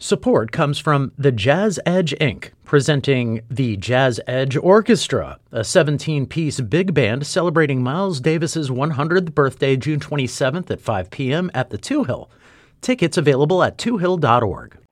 Support comes from the Jazz Edge Inc., presenting the Jazz Edge Orchestra, a 17-piece big band celebrating Miles Davis's 100th birthday June 27th at 5 p.m. at the Two Hill. Tickets available at twohill.org.